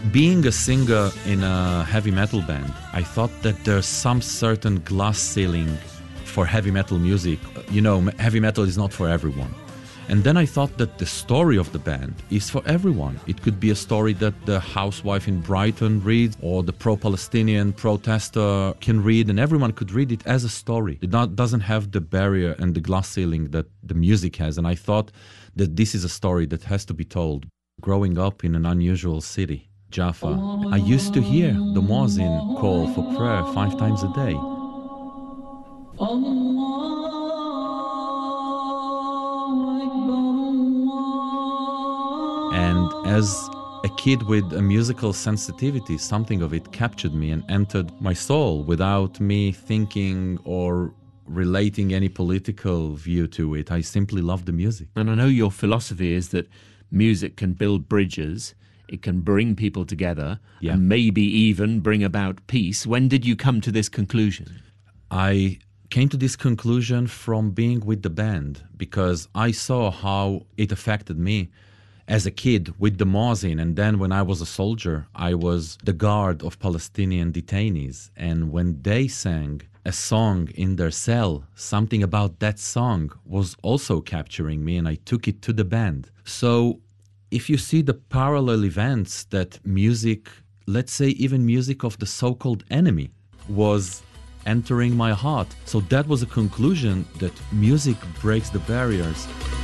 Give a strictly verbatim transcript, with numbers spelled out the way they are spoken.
Being a singer in a heavy metal band, I thought that there's some certain glass ceiling for heavy metal music. You know, heavy metal is not for everyone. And then I thought that the story of the band is for everyone. It could be a story that the housewife in Brighton reads, or the pro-Palestinian protester can read, and everyone could read it as a story. It not, doesn't have the barrier and the glass ceiling that the music has. And I thought that this is a story that has to be told. Growing up in an unusual city, Jaffa, I used to hear the muezzin call for prayer five times a day. And as a kid with a musical sensitivity, something of it captured me and entered my soul without me thinking or relating any political view to it. I simply loved the music. And I know your philosophy is that music can build bridges, it can bring people together, yeah. and maybe even bring about peace. When did you come to this conclusion? I came to this conclusion from being with the band, because I saw how it affected me as a kid with the muezzin, and then when I was a soldier, I was the guard of Palestinian detainees. And when they sang a song in their cell, something about that song was also capturing me, and I took it to the band. So if you see the parallel events that music, let's say even music of the so-called enemy, was entering my heart. So that was a conclusion that music breaks the barriers.